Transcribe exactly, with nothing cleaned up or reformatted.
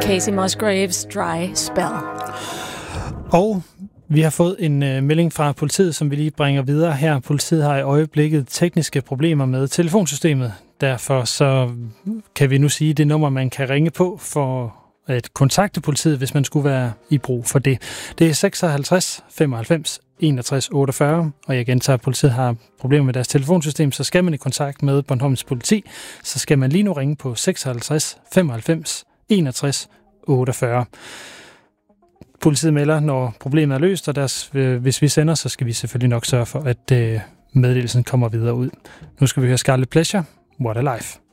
Casey Musgraves Dry Spell. Og vi har fået en uh, melding fra politiet, som vi lige bringer videre her. Politiet har i øjeblikket tekniske problemer med telefonsystemet. Derfor så kan vi nu sige, det nummer, man kan ringe på for at kontakte politiet, hvis man skulle være i brug for det. Det er seksoghalvtreds femoghalvfems enogtres otteogfyrre, og jeg gentager, at politiet har problemer med deres telefonsystem, så skal man i kontakt med Bornholms politi, så skal man lige nu ringe på seksoghalvtreds femoghalvfems enogtres otteogfyrre. Politiet melder, når problemet er løst, og deres, øh, hvis vi sender, så skal vi selvfølgelig nok sørge for, at øh, meddelelsen kommer videre ud. Nu skal vi høre Scarlet Pleasure, What a Life.